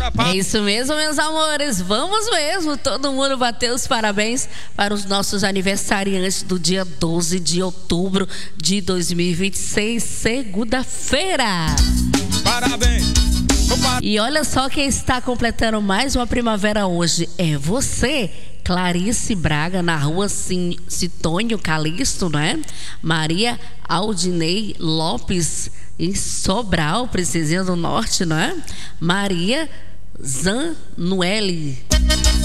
É isso mesmo, meus amores. Vamos mesmo, todo mundo bater os parabéns para os nossos aniversariantes do dia 12 de outubro de 2026, segunda-feira. Parabéns. E olha só quem está completando mais uma primavera hoje. É você, Clarice Braga, na rua Citônio Calixto, né? Maria Aldinei Lopes, em Sobral, Princesinha do Norte, não é? Maria Zanuele